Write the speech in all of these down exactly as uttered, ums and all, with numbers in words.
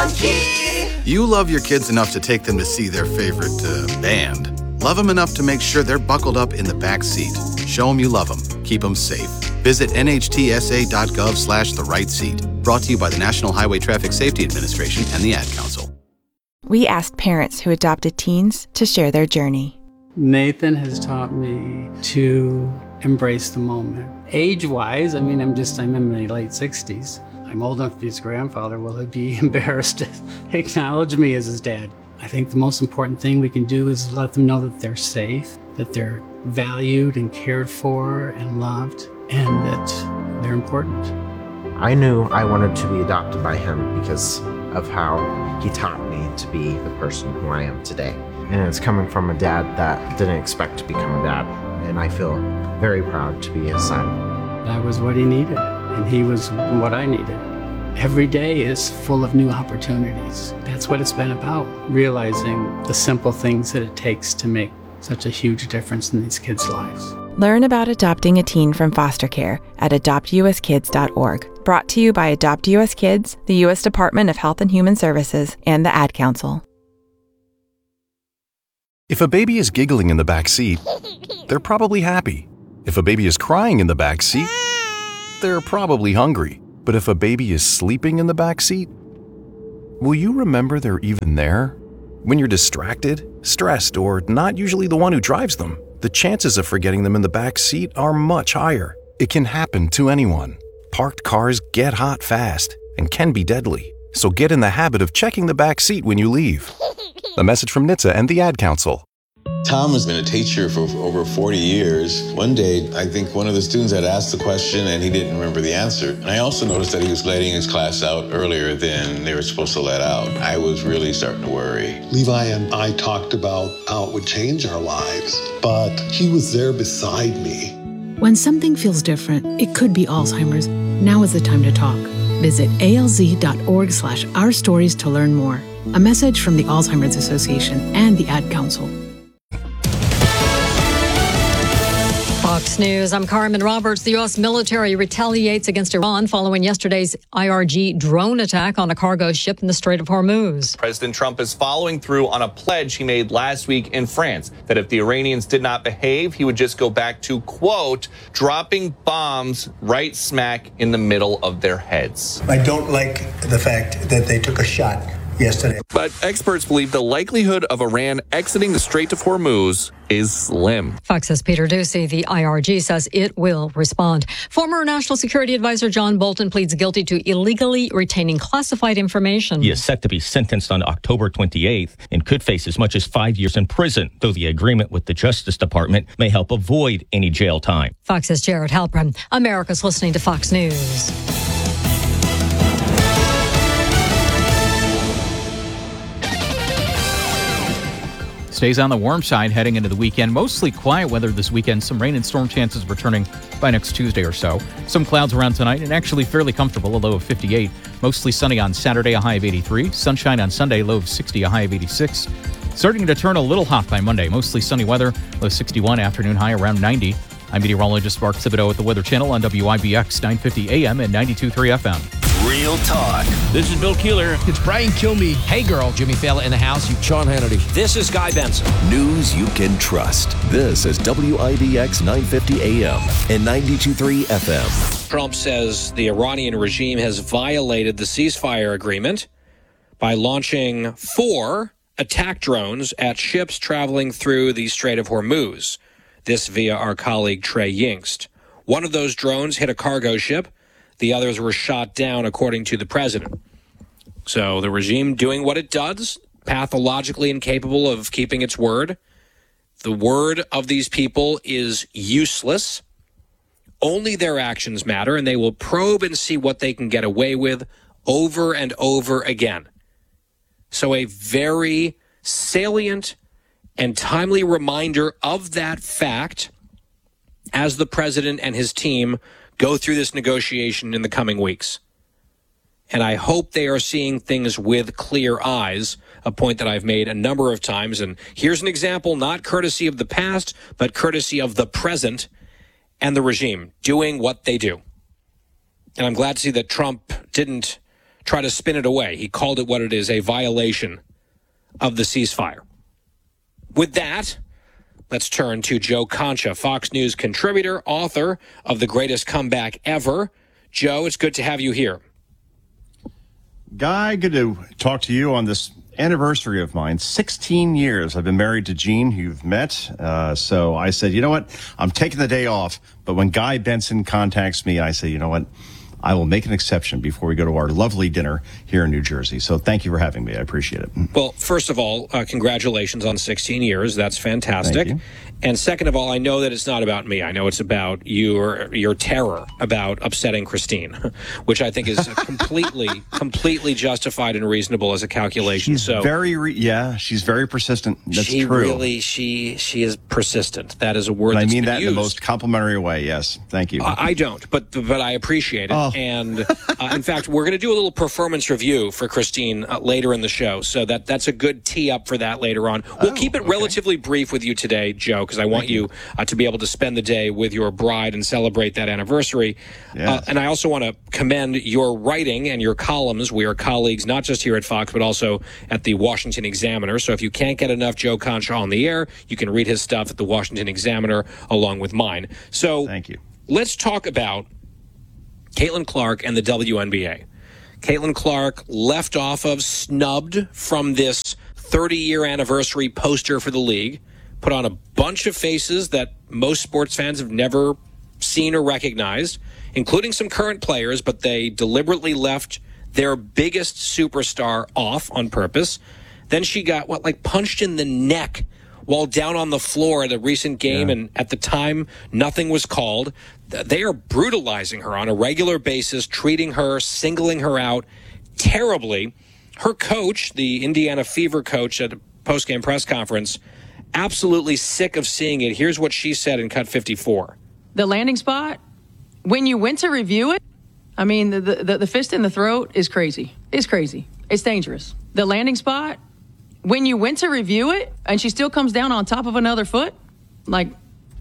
monkey. You love your kids enough to take them to see their favorite uh, band. Love them enough to make sure they're buckled up in the back seat. Show them you love them. Keep them safe. Visit N H T S A dot gov slash the right seat. Brought to you by the National Highway Traffic Safety Administration and the Ad Council. We asked parents who adopted teens to share their journey. Nathan has taught me to embrace the moment. Age-wise, I mean, I'm just, I'm in my late sixties. I'm old enough to be his grandfather. Will he be embarrassed to acknowledge me as his dad? I think the most important thing we can do is let them know that they're safe, that they're valued and cared for and loved, and that they're important. I knew I wanted to be adopted by him because of how he taught me to be the person who I am today. And it's coming from a dad that didn't expect to become a dad, and I feel very proud to be his son. That was what he needed, and he was what I needed. Every day is full of new opportunities. That's what it's been about, realizing the simple things that it takes to make such a huge difference in these kids' lives. Learn about adopting a teen from foster care at adopt u s kids dot org. Brought to you by Adopt U S Kids, the U S Department of Health and Human Services, and the Ad Council. If a baby is giggling in the back seat, they're probably happy. If a baby is crying in the back seat, they're probably hungry. But if a baby is sleeping in the back seat, will you remember they're even there? When you're distracted, stressed, or not usually the one who drives them, the chances of forgetting them in the back seat are much higher. It can happen to anyone. Parked cars get hot fast and can be deadly. So get in the habit of checking the back seat when you leave. A message from N H T S A and the Ad Council. Tom has been a teacher for over forty years. One day, I think one of the students had asked the question and he didn't remember the answer. And I also noticed that he was letting his class out earlier than they were supposed to let out. I was really starting to worry. Levi and I talked about how it would change our lives, but he was there beside me. When something feels different, it could be Alzheimer's. Now is the time to talk. Visit A L Z dot org slash our stories to learn more. A message from the Alzheimer's Association and the Ad Council. Fox News, I'm Carmen Roberts. The U S military retaliates against Iran following yesterday's I R G drone attack on a cargo ship in the Strait of Hormuz. President Trump is following through on a pledge he made last week in France that if the Iranians did not behave, he would just go back to, quote, dropping bombs right smack in the middle of their heads. I don't like the fact that they took a shot yesterday. But experts believe the likelihood of Iran exiting the Strait of Hormuz is slim. Fox's Peter Doocy. The I R G says it will respond. Former National Security Advisor John Bolton pleads guilty to illegally retaining classified information. He is set to be sentenced on October twenty-eighth and could face as much as five years in prison, though the agreement with the Justice Department may help avoid any jail time. Fox's Jared Halpern. America's listening to Fox News. Stays on the warm side heading into the weekend. Mostly quiet weather this weekend. Some rain and storm chances returning by next Tuesday or so. Some clouds around tonight and actually fairly comfortable, a low of fifty-eight. Mostly sunny on Saturday, a high of eighty-three. Sunshine on Sunday, low of sixty, a high of eighty-six. Starting to turn a little hot by Monday. Mostly sunny weather, low sixty-one, afternoon high around ninety. I'm meteorologist Mark Thibodeau at the Weather Channel on W I B X nine fifty A M and ninety-two point three F M. Real talk. This is Bill Keeler. It's Brian Kilmeade. Hey, girl. Jimmy Fallon in the house. You, Sean Hannity. This is Guy Benson. News you can trust. This is W I B X nine fifty A M and ninety-two point three F M. Trump says the Iranian regime has violated the ceasefire agreement by launching four attack drones at ships traveling through the Strait of Hormuz. This via our colleague Trey Yingst. One of those drones hit a cargo ship. The others were shot down, according to the president. So the regime doing what it does, pathologically incapable of keeping its word. The word of these people is useless. Only their actions matter, and they will probe and see what they can get away with over and over again. So a very salient and timely reminder of that fact as the president and his team go through this negotiation in the coming weeks. And I hope they are seeing things with clear eyes, a point that I've made a number of times. And here's an example, not courtesy of the past, but courtesy of the present and the regime doing what they do. And I'm glad to see that Trump didn't try to spin it away. He called it what it is, a violation of the ceasefire. With that, let's turn to Joe Concha, Fox News contributor, author of The Greatest Comeback Ever. Joe, it's good to have you here. Guy, good to talk to you on this anniversary of mine. sixteen years I've been married to Jean, who you've met. Uh, so I said, you know what? I'm taking the day off. But when Guy Benson contacts me, I say, you know what? I will make an exception before we go to our lovely dinner here in New Jersey. So thank you for having me. I appreciate it. Well, first of all, uh, congratulations on sixteen years. That's fantastic. Thank you. And second of all, I know that it's not about me. I know it's about your your terror about upsetting Christine, which I think is completely, completely justified and reasonable as a calculation. She's so very, re- yeah, she's very persistent. That's she true. really, she she is persistent. That is a word. And I that's mean been that used. in the most complimentary way. Yes, thank you. Uh, I don't, but but I appreciate it. Oh. And uh, in fact, we're going to do a little performance review for Christine uh, later in the show. So that that's a good tee up for that later on. We'll Oh, keep it okay. relatively brief with you today, Joe, because I want Thank you, you. uh, to be able to spend the day with your bride and celebrate that anniversary. Yes. Uh, and I also want to commend your writing and your columns. We are colleagues not just here at Fox, but also at the Washington Examiner. So if you can't get enough Joe Concha on the air, you can read his stuff at the Washington Examiner along with mine. So Thank you. Let's talk about Caitlin Clark and the W N B A. Caitlin Clark left off of, snubbed from this thirty-year anniversary poster for the league, put on a bunch of faces that most sports fans have never seen or recognized, including some current players, but they deliberately left their biggest superstar off on purpose. Then she got, what, like punched in the neck while down on the floor at a recent game, yeah. And at the time, nothing was called. They are brutalizing her on a regular basis, treating her, singling her out terribly. Her coach, the Indiana Fever coach at a post-game press conference, absolutely sick of seeing it. Here's what she said in Cut fifty-four. The landing spot, when you went to review it, I mean, the, the, the fist in the throat is crazy. It's crazy. It's dangerous. The landing spot, when you went to review it and she still comes down on top of another foot, like,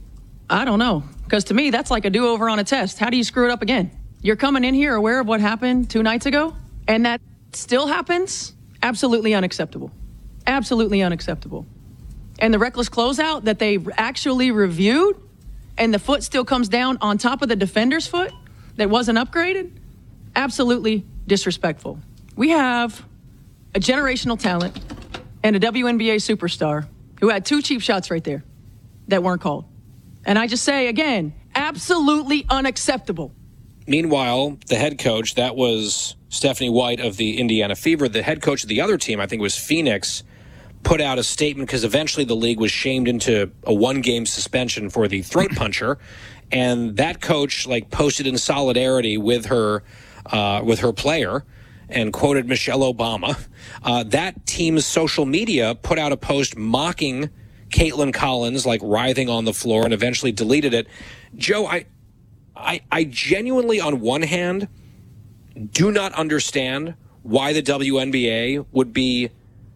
I don't know. Because to me, that's like a do-over on a test. How do you screw it up again? You're coming in here aware of what happened two nights ago, and that still happens? Absolutely unacceptable. Absolutely unacceptable. And the reckless closeout that they actually reviewed, and the foot still comes down on top of the defender's foot that wasn't upgraded? Absolutely disrespectful. We have a generational talent and a W N B A superstar who had two cheap shots right there that weren't called. And I just say, again, absolutely unacceptable. Meanwhile, the head coach, that was Stephanie White of the Indiana Fever. The head coach of the other team, I think it was Phoenix, put out a statement because eventually the league was shamed into a one-game suspension for the throat puncher. And that coach, like, posted in solidarity with her, uh, with her player and quoted Michelle Obama. Uh, that team's social media put out a post mocking Caitlin Collins, like writhing on the floor, and eventually deleted it. Joe, I, I, I genuinely, on one hand, do not understand why the W N B A would be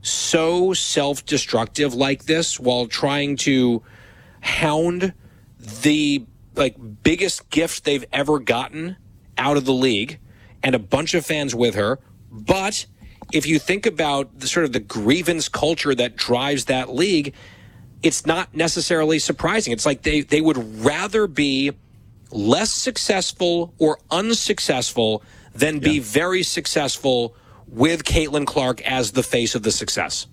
so self-destructive like this while trying to hound the like biggest gift they've ever gotten out of the league and a bunch of fans with her. But if you think about the sort of the grievance culture that drives that league, it's not necessarily surprising. It's like they, they would rather be less successful or unsuccessful than be yeah. very successful with Caitlin Clark as the face of the success.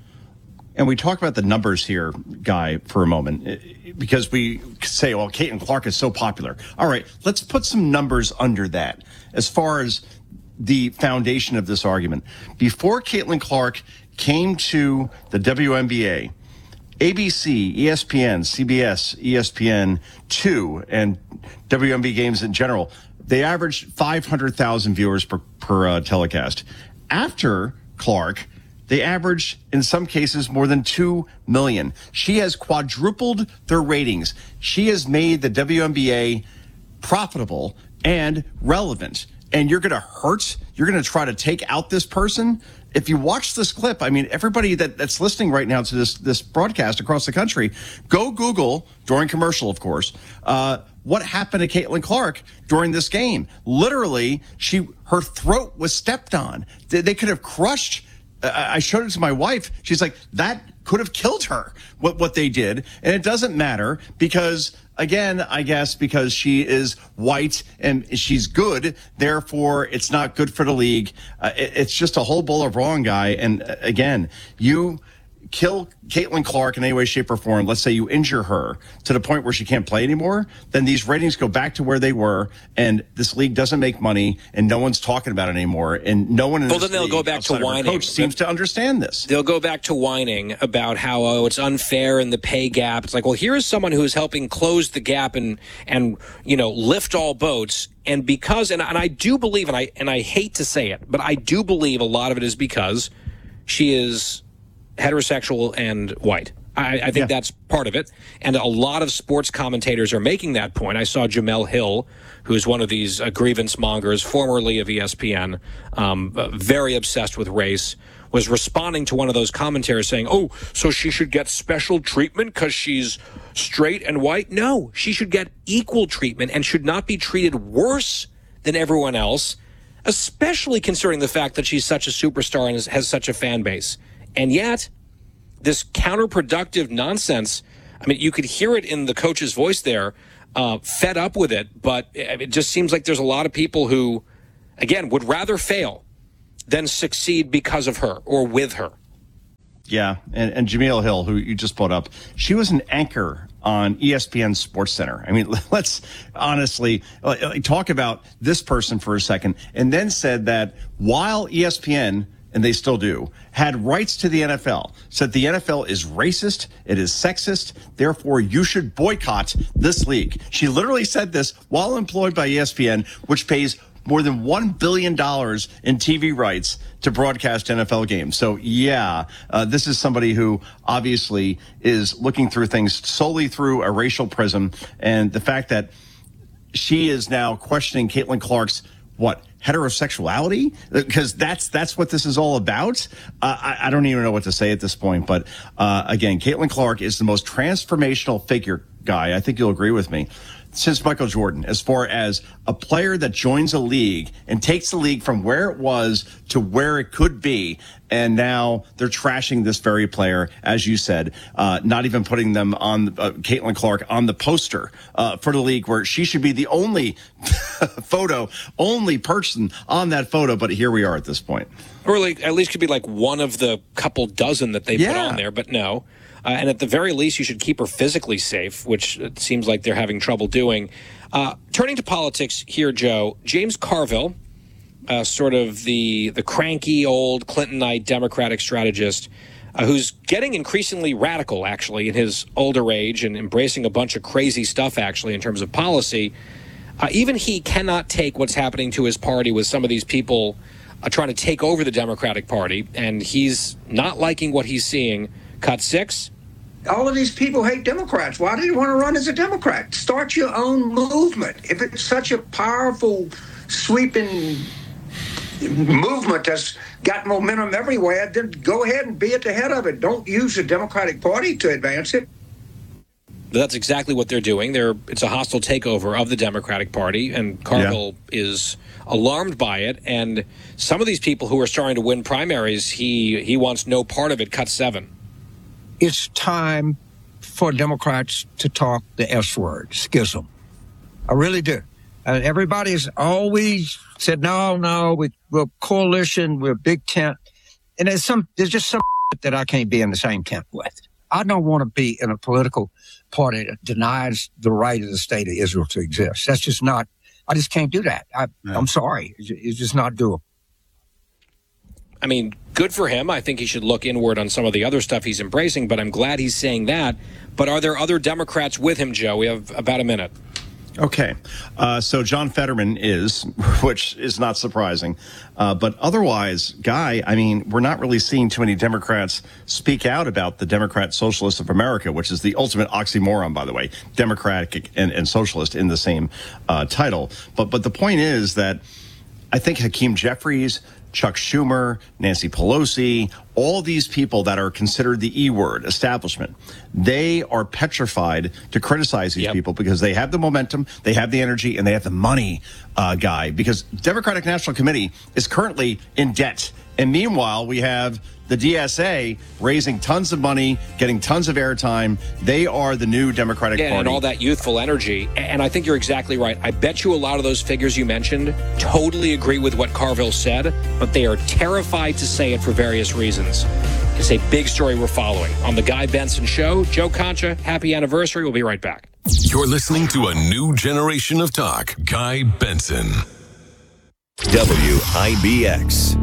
And we talk about the numbers here, Guy, for a moment, because we say, well, Caitlin Clark is so popular. All right, let's put some numbers under that as far as the foundation of this argument. Before Caitlin Clark came to the W N B A, A B C, E S P N, C B S, E S P N two, and W N B A games in general, they averaged five hundred thousand viewers per, per uh, telecast. After Clark, they averaged, in some cases, more than two million. She has quadrupled their ratings. She has made the W N B A profitable and relevant. And you're going to hurt, you're going to try to take out this person. If you watch this clip, I mean, everybody that, that's listening right now to this, this broadcast across the country, go Google, during commercial, of course, uh, what happened to Caitlin Clark during this game. Literally, she her throat was stepped on. They, they could have crushed. Uh, I showed it to my wife. She's like, that could have killed her, what, what they did. And it doesn't matter because, again, I guess because she is white and she's good, therefore it's not good for the league. Uh, it, it's just a whole bowl of wrong, guy. And uh, again, you kill Caitlin Clark in any way, shape, or form, let's say you injure her to the point where she can't play anymore, then these ratings go back to where they were, and this league doesn't make money, and no one's talking about it anymore, and no one in well, this then they'll league, go back to whining. Coach seems to understand this. They'll go back to whining about how, oh, it's unfair in the pay gap. It's like, well, here is someone who is helping close the gap and, and you know, lift all boats. And because, and, and I do believe, and I, and I hate to say it, but I do believe a lot of it is because she is heterosexual and white. I, I think yeah. that's part of it. And a lot of sports commentators are making that point. I saw Jamel Hill, who's one of these uh, grievance mongers, formerly of E S P N, um, uh, very obsessed with race, was responding to one of those commentators saying, oh, so she should get special treatment because she's straight and white? No, she should get equal treatment and should not be treated worse than everyone else, especially considering the fact that she's such a superstar and has such a fan base. And yet, this counterproductive nonsense, I mean, you could hear it in the coach's voice there, uh, fed up with it, but it just seems like there's a lot of people who, again, would rather fail than succeed because of her or with her. Yeah, and, and Jamil Hill, who you just brought up, she was an anchor on E S P N SportsCenter. I mean, let's honestly talk about this person for a second, and then said that while E S P N, and they still do, had rights to the N F L, said the N F L is racist, it is sexist, therefore you should boycott this league. She literally said this while employed by E S P N, which pays more than one billion dollars in T V rights to broadcast N F L games. So, yeah, uh, this is somebody who obviously is looking through things solely through a racial prism. And the fact that she is now questioning Caitlin Clark's, what, heterosexuality? Because that's that's what this is all about. Uh, I, I don't even know what to say at this point. But, uh, again, Caitlin Clark is the most transformational figure, Guy. I think you'll agree with me. Since Michael Jordan, as far as a player that joins a league and takes the league from where it was to where it could be, and now they're trashing this very player, as you said, uh, not even putting them on, uh, Caitlin Clark on the poster uh, for the league, where she should be the only photo, only person on that photo, but here we are at this point. Or like, at least could be like one of the couple dozen that they yeah. put on there, but no. Uh, and at the very least, you should keep her physically safe, which it seems like they're having trouble doing. Uh, turning to politics here, Joe, James Carville, uh, sort of the the cranky old Clintonite Democratic strategist, uh, who's getting increasingly radical, actually, in his older age and embracing a bunch of crazy stuff, actually, in terms of policy. Uh, even he cannot take what's happening to his party with some of these people uh, trying to take over the Democratic Party, and he's not liking what he's seeing. Cut six. All of these people hate Democrats. Why do you want to run as a Democrat? Start your own movement. If it's such a powerful, sweeping movement that's got momentum everywhere, then go ahead and be at the head of it. Don't use the Democratic Party to advance it. That's exactly what they're doing. They're, it's a hostile takeover of the Democratic Party, and Carville yeah. is alarmed by it. And some of these people who are starting to win primaries, he, he wants no part of it. Cut seven. It's time for Democrats to talk the S word, schism. I really do. Uh, everybody's always said, no, no, we, we're coalition, we're big tent. And there's some, there's just some that I can't be in the same tent with. I don't want to be in a political party that denies the right of the state of Israel to exist. That's just not, I just can't do that. I, yeah. I'm sorry. It's, it's just not doable. I mean, good for him. I think he should look inward on some of the other stuff he's embracing, but I'm glad he's saying that. But are there other Democrats with him, Joe? We have about a minute. Okay. Uh, so John Fetterman is, which is not surprising. Uh, but otherwise, Guy, I mean, we're not really seeing too many Democrats speak out about the Democrat Socialists of America, which is the ultimate oxymoron, by the way, Democratic and, and socialist in the same uh, title. But, but the point is that I think Hakeem Jeffries Chuck Schumer, Nancy Pelosi, all these people that are considered the E word, establishment, they are petrified to criticize these yep. people because they have the momentum, they have the energy, and they have the money, uh, guy. Because Democratic National Committee is currently in debt. And meanwhile, we have the D S A raising tons of money, getting tons of airtime. They are the new Democratic yeah, Party. And all that youthful energy. And I think you're exactly right. I bet you a lot of those figures you mentioned totally agree with what Carville said, but they are terrified to say it for various reasons. It's a big story we're following. On The Guy Benson Show, Joe Concha, happy anniversary. We'll be right back. You're listening to a new generation of talk. Guy Benson. W I B X.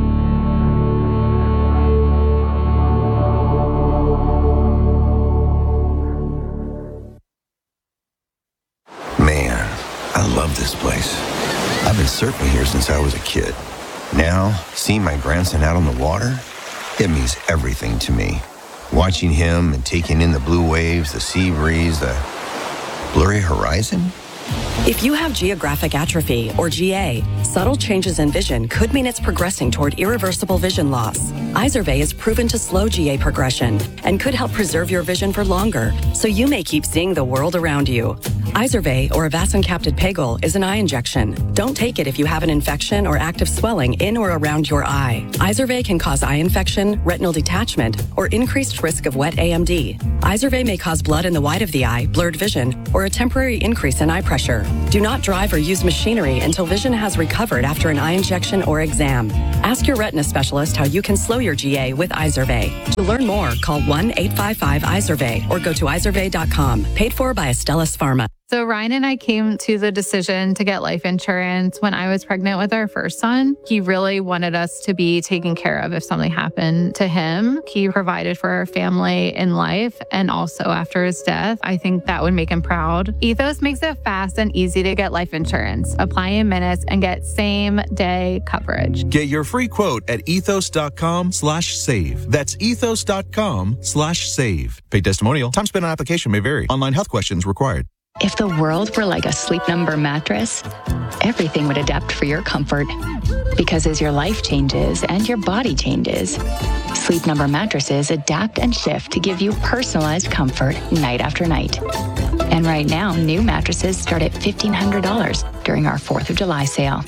Man, I love this place. I've been surfing here since I was a kid. Now, seeing my grandson out on the water, it means everything to me. Watching him and taking in the blue waves, the sea breeze, the blurry horizon. If you have geographic atrophy, or G A, subtle changes in vision could mean it's progressing toward irreversible vision loss. Izervay is proven to slow G A progression and could help preserve your vision for longer, so you may keep seeing the world around you. Izervay, or avacincaptad pegol, is an eye injection. Don't take it if you have an infection or active swelling in or around your eye. Izervay can cause eye infection, retinal detachment, or increased risk of wet A M D. Izervay may cause blood in the white of the eye, blurred vision, or a temporary increase in eye pressure. Do not drive or use machinery until vision has recovered after an eye injection or exam. Ask your retina specialist how you can slow your G A with Izervay. To learn more, call one eight five five Izervay or go to izervay dot com. Paid for by Astellas Pharma. So Ryan and I came to the decision to get life insurance when I was pregnant with our first son. He really wanted us to be taken care of if something happened to him. He provided for our family in life and also after his death. I think that would make him proud. Ethos makes it fast and easy to get life insurance. Apply in minutes and get same day coverage. Get your free quote at ethos.com slash save. That's ethos.com slash save. Paid testimonial. Time spent on application may vary. Online health questions required. If the world were like a Sleep Number mattress, everything would adapt for your comfort. Because as your life changes and your body changes, Sleep Number mattresses adapt and shift to give you personalized comfort night after night. And right now, new mattresses start at fifteen hundred dollars during our fourth of July sale.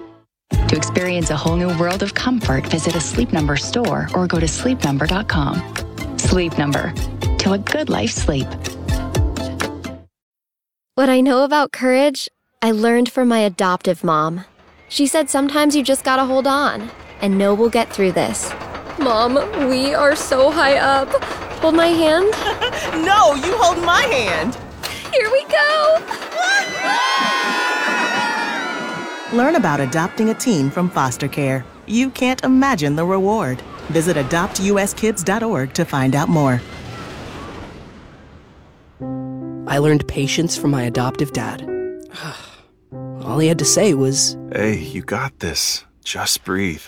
To experience a whole new world of comfort, visit a Sleep Number store or go to sleep number dot com. Sleep Number. Till a good life sleep. What I know about courage, I learned from my adoptive mom. She said sometimes you just gotta hold on and know we'll get through this. Mom, we are so high up. Hold my hand. No, you hold my hand. Here we go. Learn about adopting a teen from foster care. You can't imagine the reward. Visit adopt u s kids dot org to find out more. I learned patience from my adoptive dad. All he had to say was, "Hey, you got this. Just breathe."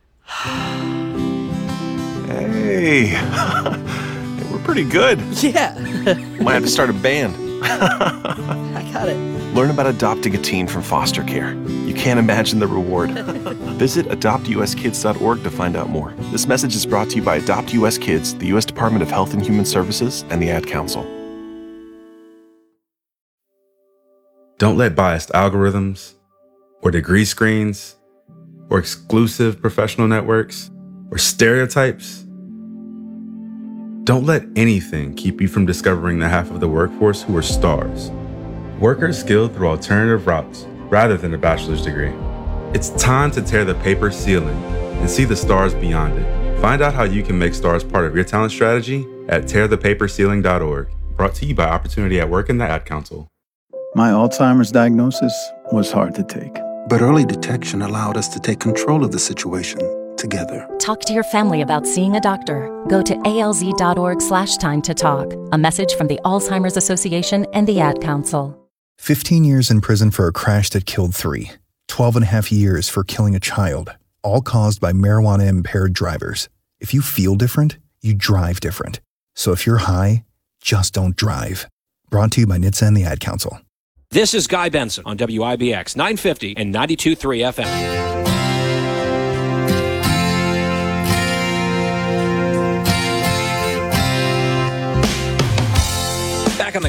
Hey, we're pretty good. Yeah. Might have to start a band. I got it. Learn about adopting a teen from foster care. You can't imagine the reward. Visit adopt u s kids dot org to find out more. This message is brought to you by Adopt U S Kids, the U S Department of Health and Human Services, and the Ad Council. Don't let biased algorithms, or degree screens, or exclusive professional networks, or stereotypes, don't let anything keep you from discovering the half of the workforce who are stars. Workers skilled through alternative routes rather than a bachelor's degree. It's time to tear the paper ceiling and see the stars beyond it. Find out how you can make stars part of your talent strategy at tear the paper ceiling dot org. Brought to you by Opportunity at Work and the Ad Council. My Alzheimer's diagnosis was hard to take. But early detection allowed us to take control of the situation together. Talk to your family about seeing a doctor. Go to A L Z dot org slash time to talk. A message from the Alzheimer's Association and the Ad Council. fifteen years in prison for a crash that killed three. twelve and a half years for killing a child. All caused by marijuana-impaired drivers. If you feel different, you drive different. So if you're high, just don't drive. Brought to you by N H T S A and the Ad Council. This is Guy Benson on W I B X nine fifty and ninety-two point three F M.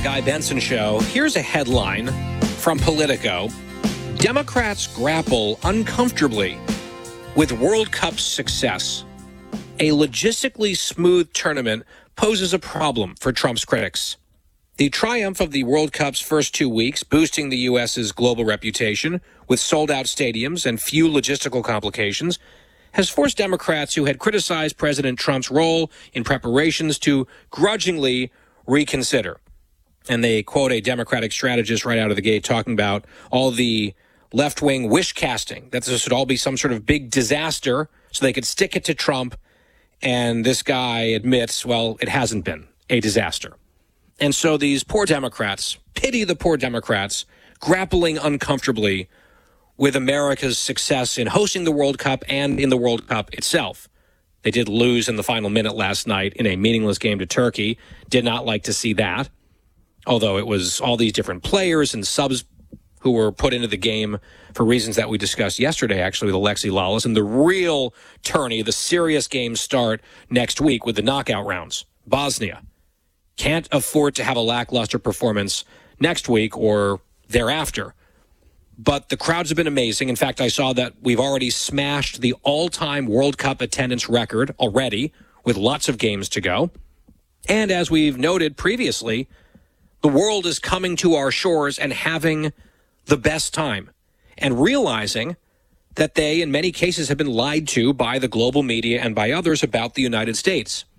the Guy Benson Show. Here's a headline from Politico. Democrats grapple uncomfortably with World Cup success. A logistically smooth tournament poses a problem for Trump's critics. The triumph of the World Cup's first two weeks, boosting the U S's global reputation with sold-out stadiums and few logistical complications, has forced Democrats who had criticized President Trump's role in preparations to grudgingly reconsider. And they quote a Democratic strategist right out of the gate talking about all the left-wing wish casting, that this would all be some sort of big disaster so they could stick it to Trump. And this guy admits, well, it hasn't been a disaster. And so these poor Democrats, pity the poor Democrats, grappling uncomfortably with America's success in hosting the World Cup and in the World Cup itself. They did lose in the final minute last night in a meaningless game to Turkey. Did not like to see that, although it was all these different players and subs who were put into the game for reasons that we discussed yesterday, actually, with Alexi Lalas. And the real tourney, the serious games start next week with the knockout rounds. Bosnia can't afford to have a lackluster performance next week or thereafter. But the crowds have been amazing. In fact, I saw that we've already smashed the all-time World Cup attendance record already, with lots of games to go. And as we've noted previously, the world is coming to our shores and having the best time and realizing that they, in many cases, have been lied to by the global media and by others about the United States.